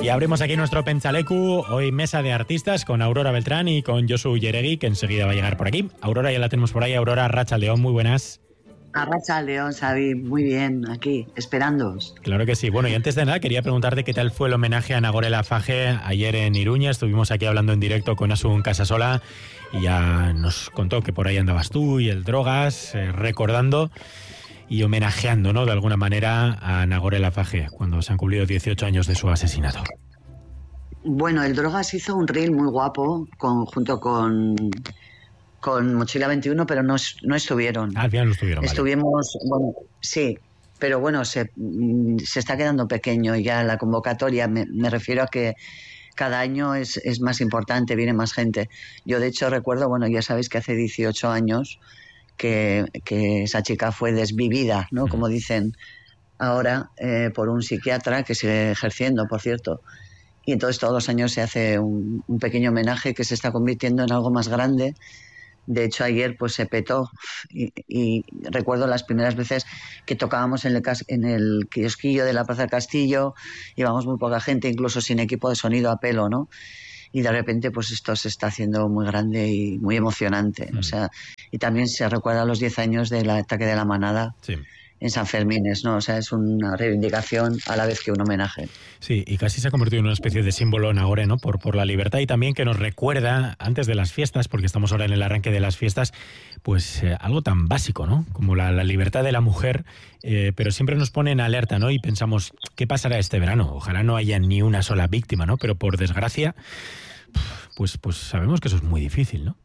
Y abrimos aquí nuestro Pentsaleku, hoy mesa de artistas con Aurora Beltrán y con Josu Yeregui, que enseguida va a llegar por aquí. Aurora, ya la tenemos por ahí. Aurora, Arratsaldeon, muy buenas. Arratsaldeon, Xavi, muy bien, aquí, esperándoos. Claro que sí. Bueno, y antes de nada, quería preguntarte qué tal fue el homenaje a Nagore Laffage ayer en Iruña. Estuvimos aquí hablando en directo con Asun Casasola y ya nos contó que por ahí andabas tú y el Drogas, recordando y homenajeando, ¿no?, de alguna manera a Nagore Laffage cuando se han cumplido 18 años de su asesinato. Bueno, el Drogas hizo un reel muy guapo junto con Mochila 21, pero no estuvieron. Al final no estuvieron, Estuvimos, vale. bueno, sí, pero bueno, se está quedando pequeño ya la convocatoria. Me refiero a que cada año es más importante, viene más gente. Yo, de hecho, recuerdo, bueno, ya sabéis que hace 18 años que esa chica fue desvivida, ¿no? Como dicen ahora, por un psiquiatra que sigue ejerciendo, por cierto. Y entonces todos los años se hace un pequeño homenaje que se está convirtiendo en algo más grande. De hecho, ayer pues se petó y recuerdo las primeras veces que tocábamos en el kiosquillo de la Plaza del Castillo, íbamos muy poca gente, incluso sin equipo de sonido a pelo, ¿no? Y de repente pues esto se está haciendo muy grande y muy emocionante. O sea, y también se recuerda los 10 años del ataque de la manada. Sí. En San Fermines, ¿no? O sea, es una reivindicación a la vez que un homenaje. Sí, y casi se ha convertido en una especie de símbolo Nagore, ¿no? Por la libertad, y también que nos recuerda, antes de las fiestas, porque estamos ahora en el arranque de las fiestas, pues algo tan básico, ¿no? Como la libertad de la mujer, pero siempre nos pone en alerta, ¿no? Y pensamos, ¿qué pasará este verano? Ojalá no haya ni una sola víctima, ¿no? Pero por desgracia, pues sabemos que eso es muy difícil, ¿no?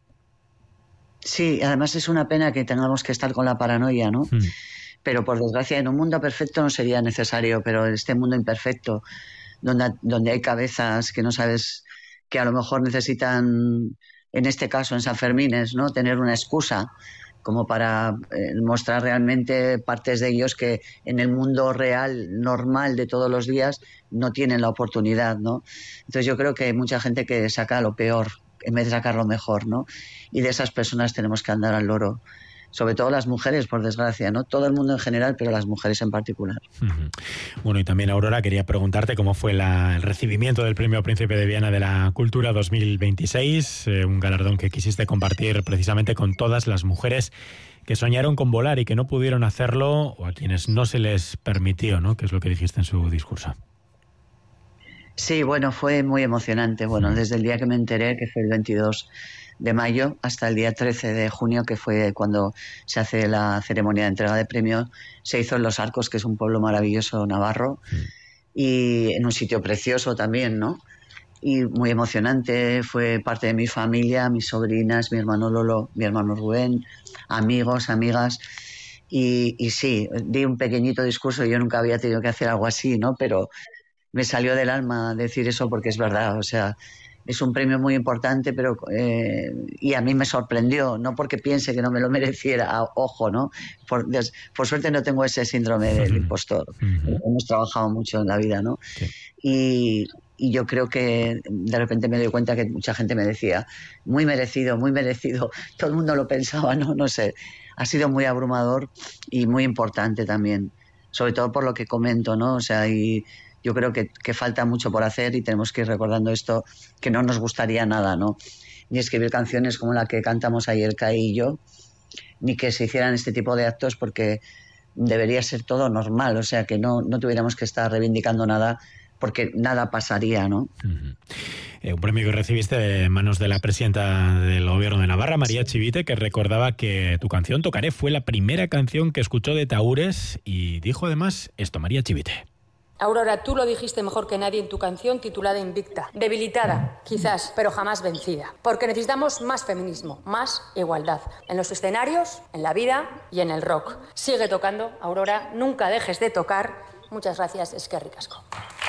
Sí, además es una pena que tengamos que estar con la paranoia, ¿no? Pero por desgracia en un mundo perfecto no sería necesario, pero en este mundo imperfecto, donde hay cabezas que no sabes, que a lo mejor necesitan, en este caso en San Fermines, ¿no?, tener una excusa como para mostrar realmente partes de ellos que en el mundo real, normal de todos los días, no tienen la oportunidad, ¿no? Entonces yo creo que hay mucha gente que saca lo peor en vez de sacar lo mejor, ¿no? Y de esas personas tenemos que andar al loro. Sobre todo las mujeres, por desgracia, ¿no? Todo el mundo en general, pero las mujeres en particular. Bueno, y también, Aurora, quería preguntarte cómo fue el recibimiento del Premio Príncipe de Viana de la Cultura 2026, un galardón que quisiste compartir precisamente con todas las mujeres que soñaron con volar y que no pudieron hacerlo, o a quienes no se les permitió, ¿no?, que es lo que dijiste en su discurso. Sí, bueno, fue muy emocionante. Bueno, desde el día que me enteré, que fue el 22 de mayo, hasta el día 13 de junio, que fue cuando se hace la ceremonia de entrega de premios, se hizo en Los Arcos, que es un pueblo maravilloso navarro, y en un sitio precioso también, ¿no? Y muy emocionante, fue parte de mi familia, mis sobrinas, mi hermano Lolo, mi hermano Rubén, amigos, amigas, y sí, di un pequeñito discurso. Yo nunca había tenido que hacer algo así, ¿no? Pero me salió del alma decir eso porque es verdad, o sea, es un premio muy importante, pero y a mí me sorprendió, no porque piense que no me lo mereciera, ojo, ¿no? Por suerte no tengo ese síndrome del impostor. Hemos trabajado mucho en la vida, ¿no? Sí. Y yo creo que de repente me doy cuenta que mucha gente me decía, muy merecido, todo el mundo lo pensaba, no sé, ha sido muy abrumador y muy importante también, sobre todo por lo que comento, ¿no? O sea, y yo creo que falta mucho por hacer y tenemos que ir recordando esto, que no nos gustaría nada, ¿no? Ni escribir canciones como la que cantamos ayer, Kai y yo, ni que se hicieran este tipo de actos, porque debería ser todo normal, o sea, que no tuviéramos que estar reivindicando nada, porque nada pasaría, ¿no? Un premio que recibiste de manos de la presidenta del Gobierno de Navarra, María Chivite, que recordaba que tu canción Tocaré fue la primera canción que escuchó de Tahúres, y dijo además esto, María Chivite. Aurora, tú lo dijiste mejor que nadie en tu canción titulada Invicta. Debilitada, quizás, pero jamás vencida. Porque necesitamos más feminismo, más igualdad. En los escenarios, en la vida y en el rock. Sigue tocando, Aurora, nunca dejes de tocar. Muchas gracias, eskerrik asko.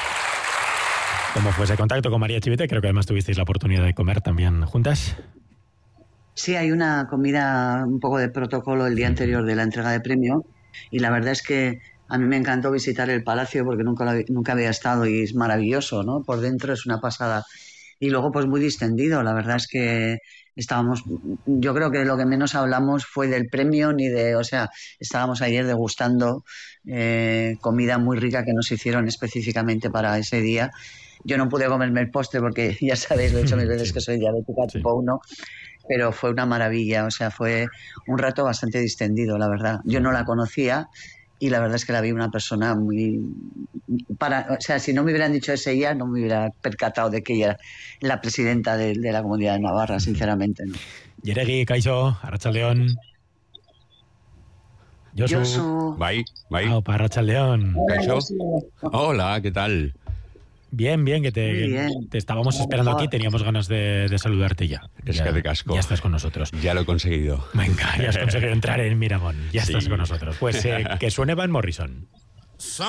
¿Cómo fue ese contacto con María Chivite? Creo que además tuvisteis la oportunidad de comer también juntas. Sí, hay una comida, un poco de protocolo el día anterior de la entrega de premio, y la verdad es que a mí me encantó visitar el palacio porque nunca había estado y es maravilloso, ¿no? Por dentro es una pasada. Y luego pues muy distendido, la verdad es que yo creo que lo que menos hablamos fue del premio estábamos ayer degustando comida muy rica que nos hicieron específicamente para ese día. Yo no pude comerme el postre porque ya sabéis, lo he dicho mil veces que soy diabética tipo 1, pero fue una maravilla, fue un rato bastante distendido, la verdad. Yo no la conocía y la verdad es que la vi una persona si no me hubieran dicho es ella, no me hubiera percatado de que ella era la presidenta de la Comunidad de Navarra, sinceramente, ¿no? Yeregi, Kaixo, Arratsaldeon. Josu. Bai. Aupa, Arratsaldeon. Kaixo. Hola, ¿qué tal? Bien, que te estábamos esperando aquí, teníamos ganas de saludarte ya. Es que de casco. Ya estás con nosotros. Ya lo he conseguido. Venga, ya has conseguido entrar en Miramón. Ya estás con nosotros. Pues que suene Van Morrison.